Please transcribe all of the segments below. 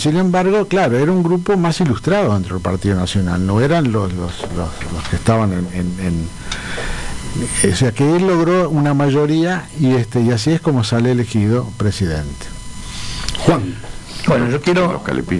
sin embargo, claro, era un grupo más ilustrado dentro del Partido Nacional, no eran los que estaban o sea que él logró una mayoría y así es como sale elegido presidente. Juan. Bueno, yo quiero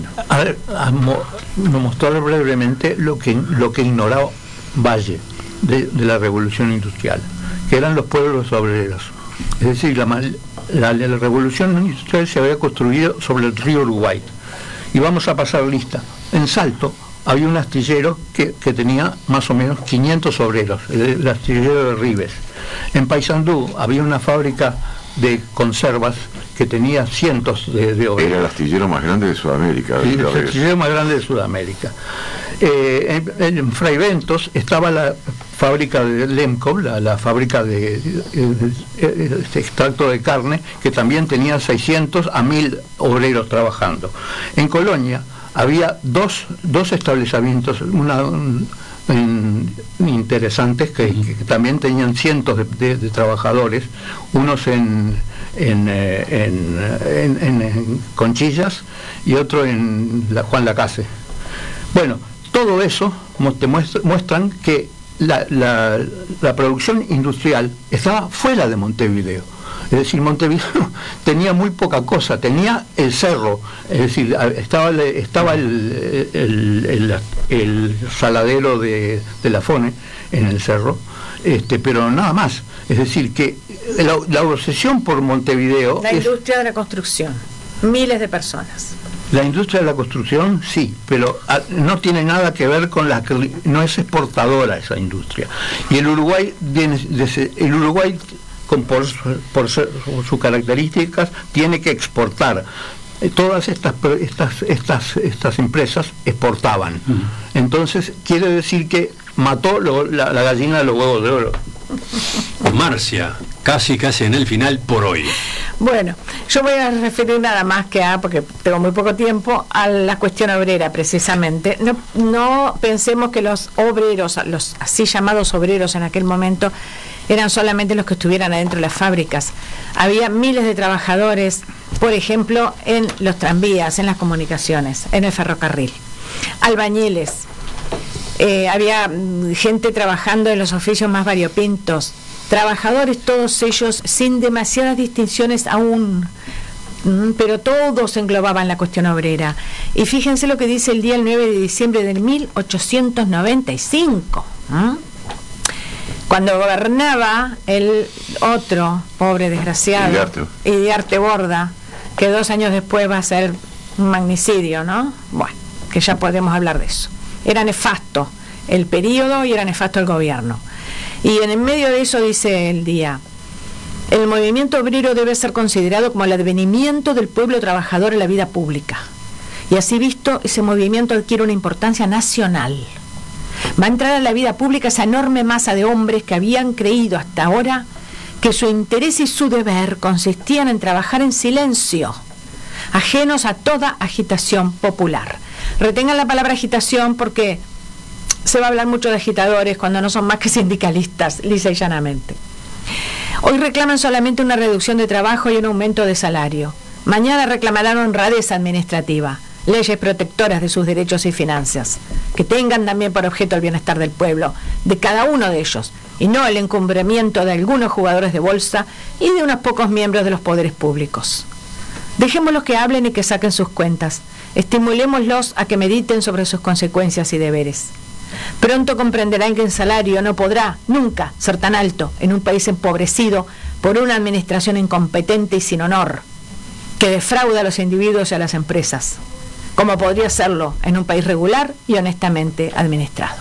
mostrar brevemente lo que ignoró Valle de la revolución industrial, que eran los pueblos obreros. Es decir, la revolución industrial se había construido sobre el río Uruguay. Y vamos a pasar lista. En Salto había un astillero que tenía más o menos 500 obreros, el astillero de Ribes. En Paysandú había una fábrica de conservas que tenía cientos de obreros. Era el astillero más grande de Sudamérica. Sí, el astillero más grande de Sudamérica. En Fray Bentos estaba la fábrica de Lemco, la fábrica de extracto de carne, que también tenía 600 a 1000 obreros trabajando. En Colonia había dos establecimientos interesantes que también tenían cientos de trabajadores, unos en Conchillas y otro en Juan Lacase. Bueno, todo eso muestran que la producción industrial estaba fuera de Montevideo. Es decir, Montevideo tenía muy poca cosa, tenía el cerro, es decir, estaba el saladero de la Fone en el cerro, pero nada más. Es decir, que la obsesión por Montevideo... La industria de la construcción, miles de personas. La industria de la construcción, sí, pero no tiene nada que ver con no es exportadora esa industria. Y el Uruguay por sus características tiene que exportar. Todas estas empresas exportaban. Entonces quiere decir que mató la gallina de los huevos de oro. Marcia, casi en el final por hoy. Bueno, yo voy a referir nada más porque tengo muy poco tiempo, a la cuestión obrera precisamente. No pensemos que los obreros, los así llamados obreros en aquel momento, eran solamente los que estuvieran adentro de las fábricas. Había miles de trabajadores, por ejemplo, en los tranvías, en las comunicaciones, en el ferrocarril, albañiles. Había gente trabajando en los oficios más variopintos, trabajadores todos ellos sin demasiadas distinciones aún, pero todos englobaban la cuestión obrera. Y fíjense lo que dice el 9 de diciembre de 1895, cuando gobernaba el otro pobre desgraciado, Iriarte Borda, que 2 años después va a ser un magnicidio, ¿no? Bueno, que ya podemos hablar de eso. Era nefasto el periodo y era nefasto el gobierno. Y en medio de eso dice el día: el movimiento obrero debe ser considerado como el advenimiento del pueblo trabajador en la vida pública. Y así visto, ese movimiento adquiere una importancia nacional. Va a entrar a la vida pública esa enorme masa de hombres que habían creído hasta ahora que su interés y su deber consistían en trabajar en silencio, ajenos a toda agitación popular. Retengan la palabra agitación porque se va a hablar mucho de agitadores cuando no son más que sindicalistas, lisa y llanamente. Hoy reclaman solamente una reducción de trabajo y un aumento de salario. Mañana reclamarán honradez administrativa, leyes protectoras de sus derechos y finanzas, que tengan también por objeto el bienestar del pueblo, de cada uno de ellos, y no el encumbramiento de algunos jugadores de bolsa y de unos pocos miembros de los poderes públicos. Dejémoslos que hablen y que saquen sus cuentas. Estimulémoslos a que mediten sobre sus consecuencias y deberes. Pronto comprenderán que el salario no podrá nunca ser tan alto en un país empobrecido por una administración incompetente y sin honor, que defrauda a los individuos y a las empresas, como podría serlo en un país regular y honestamente administrado.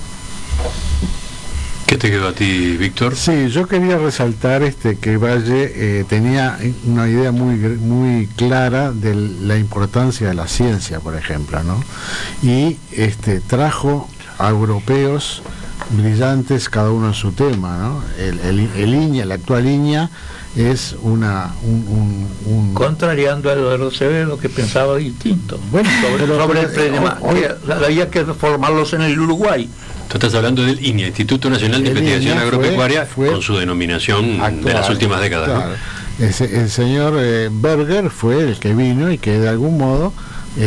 ¿Qué te quedó a ti, Víctor? Sí, yo quería resaltar que Valle tenía una idea muy clara de la importancia de la ciencia, por ejemplo, ¿no? Y trajo a europeos brillantes, cada uno en su tema, ¿no? La actual línea es contrariando a Eduardo Acevedo, que pensaba distinto. Bueno, sobre el problema, había que reformarlos en el Uruguay. Tú estás hablando del INIA, Instituto Nacional de Investigación Agropecuaria, con su denominación actual, de las últimas décadas. Claro. ¿No? El señor Berger fue el que vino y que de algún modo